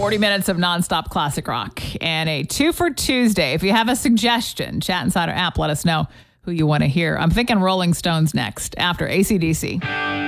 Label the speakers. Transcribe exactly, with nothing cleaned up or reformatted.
Speaker 1: forty minutes of nonstop classic rock and a two for Tuesday. If you have a suggestion, Chat Insider app, let us know who you want to hear. I'm thinking Rolling Stones next after A C D C.